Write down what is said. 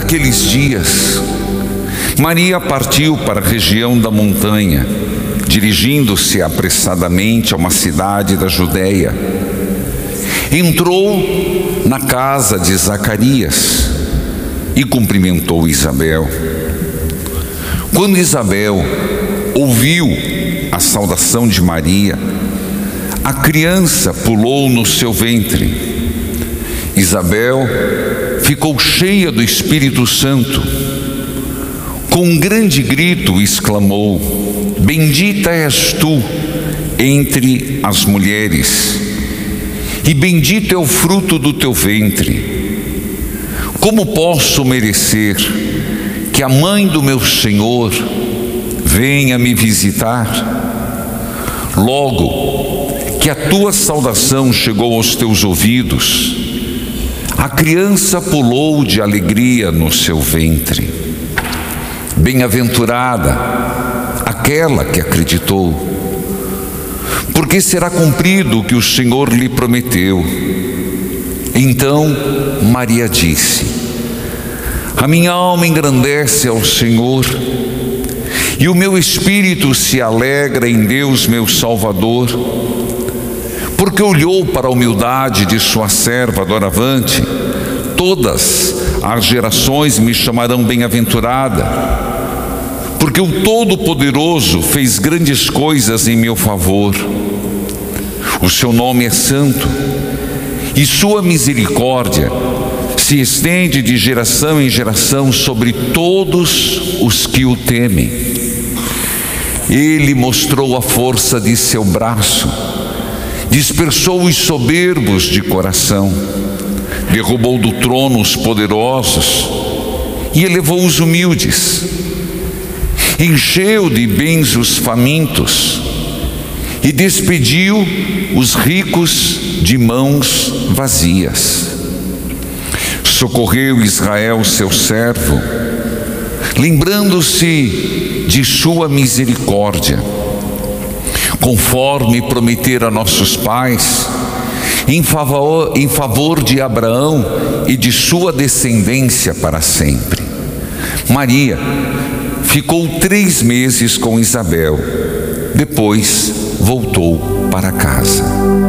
daqueles dias, Maria partiu para a região da montanha, dirigindo-se apressadamente a uma cidade da Judéia. Entrou na casa de Zacarias e cumprimentou Isabel. Quando Isabel ouviu a saudação de Maria, a criança pulou no seu ventre. Isabel ficou cheia do Espírito Santo. Com um grande grito exclamou: Bendita és tu entre as mulheres, e bendito é o fruto do teu ventre. Como posso merecer que a mãe do meu Senhor venha me visitar? Logo que a tua saudação chegou aos teus ouvidos, a criança pulou de alegria no seu ventre. Bem-aventurada aquela que acreditou, porque será cumprido o que o Senhor lhe prometeu. Então Maria disse: A minha alma engrandece ao Senhor, e o meu espírito se alegra em Deus meu Salvador, porque olhou para a humildade de sua serva doravante. Todas as gerações me chamarão bem-aventurada, porque o Todo-Poderoso fez grandes coisas em meu favor. O seu nome é santo, e sua misericórdia se estende de geração em geração sobre todos os que o temem. Ele mostrou a força de seu braço, dispersou os soberbos de coração, derrubou do trono os poderosos e elevou os humildes. Encheu de bens os famintos e despediu os ricos de mãos vazias. Socorreu Israel, seu servo, lembrando-se de sua misericórdia, conforme prometera a nossos pais, em favor de Abraão e de sua descendência para sempre. Maria ficou 3 meses com Isabel, depois voltou para casa.